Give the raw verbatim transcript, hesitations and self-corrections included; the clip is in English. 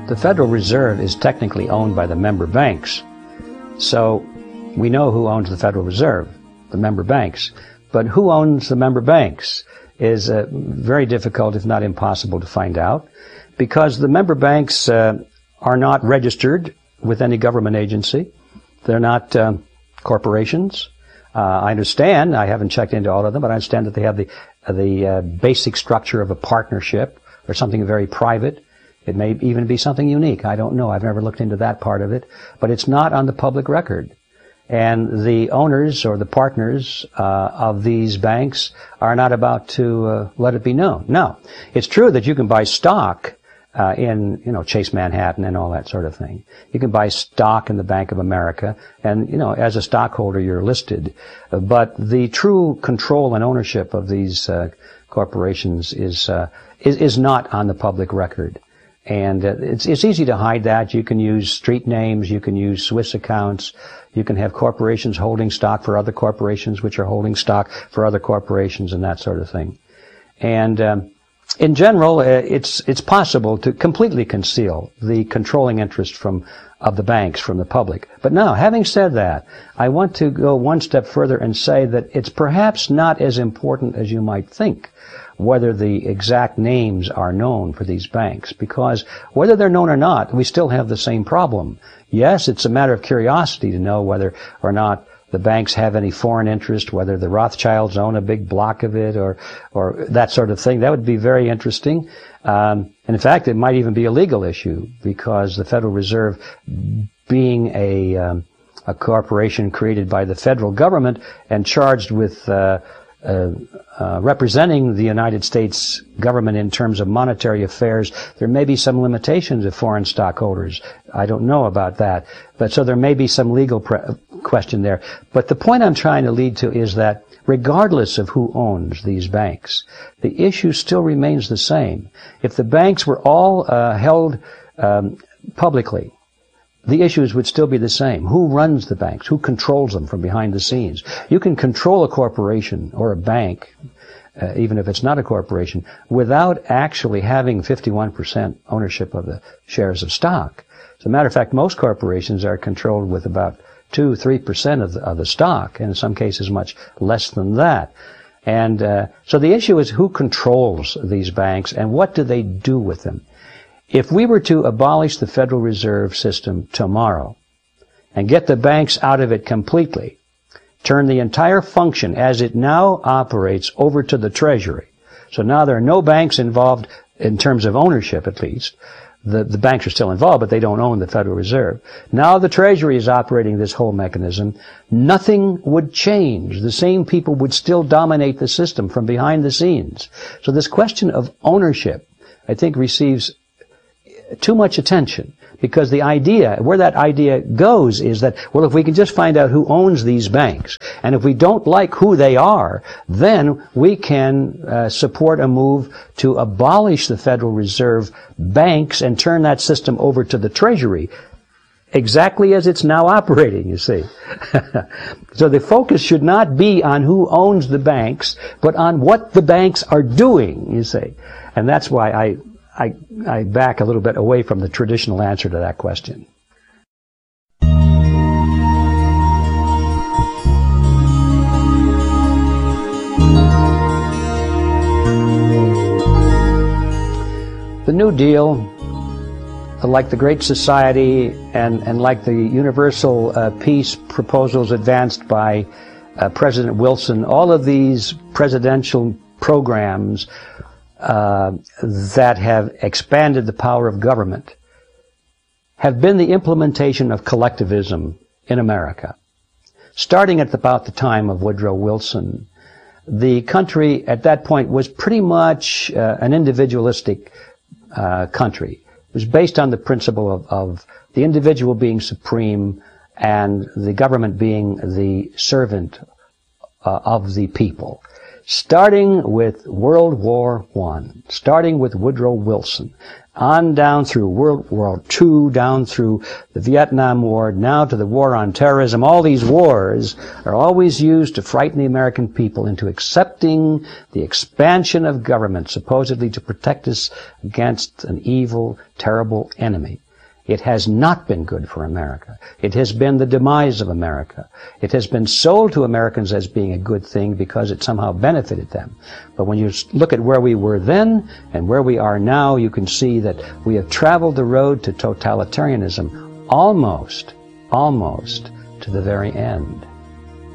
the Federal Reserve is technically owned by the member banks. So we know who owns the Federal Reserve, the member banks. But who owns the member banks is uh, very difficult, if not impossible, to find out, because the member banks uh, are not registered with any government agency. They're not um, corporations. Uh, I understand, I haven't checked into all of them, but I understand that they have the, uh, the uh, basic structure of a partnership or something very private. It may even be something unique. I don't know. I've never looked into that part of it. But it's not on the public record. And the owners or the partners uh, of these banks are not about to uh, let it be known. Now, it's true that you can buy stock uh, in, you know, Chase Manhattan and all that sort of thing. You can buy stock in the Bank of America, and, you know, as a stockholder, you're listed. Uh, but the true control and ownership of these uh, corporations is, uh, is is not on the public record. And uh, it's, it's easy to hide that. You can use street names, you can use Swiss accounts, you can have corporations holding stock for other corporations which are holding stock for other corporations and that sort of thing. And um, in general, uh, it's it's possible to completely conceal the controlling interest from of the banks from the public. But now, having said that, I want to go one step further and say that it's perhaps not as important as you might think whether the exact names are known for these banks, because whether they're known or not, we still have the same problem. Yes, it's a matter of curiosity to know whether or not the banks have any foreign interest, whether the Rothschilds own a big block of it or or that sort of thing. That would be very interesting. Um, and in fact, it might even be a legal issue, because the Federal Reserve, being a, um, a corporation created by the federal government and charged with uh, Uh, uh, representing the United States government in terms of monetary affairs, there may be some limitations of foreign stockholders. I don't know about that. But so there may be some legal pre- question there. But the point I'm trying to lead to is that regardless of who owns these banks, the issue still remains the same. If the banks were all uh, held um, publicly, the issues would still be the same. Who runs the banks? Who controls them from behind the scenes? You can control a corporation or a bank, uh, even if it's not a corporation, without actually having fifty-one percent ownership of the shares of stock. As a matter of fact, most corporations are controlled with about two, three percent of the, of the stock, and in some cases much less than that. And uh, so the issue is who controls these banks and what do they do with them? If we were to abolish the Federal Reserve System tomorrow and get the banks out of it completely, turn the entire function as it now operates over to the Treasury, so now there are no banks involved in terms of ownership, at least. The, the banks are still involved, but they don't own the Federal Reserve. Now the Treasury is operating this whole mechanism. Nothing would change. The same people would still dominate the system from behind the scenes. So this question of ownership, I think, receives too much attention, because the idea, where that idea goes is that, well, if we can just find out who owns these banks, and if we don't like who they are, then we can uh, support a move to abolish the Federal Reserve banks and turn that system over to the Treasury, exactly as it's now operating, you see. So the focus should not be on who owns the banks, but on what the banks are doing, you see. And that's why I I, I back a little bit away from the traditional answer to that question. The New Deal, like the Great Society and, and like the universal uh, peace proposals advanced by uh, President Wilson, all of these presidential programs Uh, that have expanded the power of government have been the implementation of collectivism in America. Starting at about the time of Woodrow Wilson, the country at that point was pretty much uh, an individualistic uh, country. It was based on the principle of, of the individual being supreme and the government being the servant uh, of the people. starting with World War One, starting with Woodrow Wilson, on down through World War Two, down through the Vietnam War, now to the war on terrorism. All these wars are always used to frighten the American people into accepting the expansion of government, supposedly to protect us against an evil, terrible enemy. It has not been good for America. It has been the demise of America. It has been sold to Americans as being a good thing because it somehow benefited them. But when you look at where we were then and where we are now, you can see that we have traveled the road to totalitarianism almost, almost to the very end.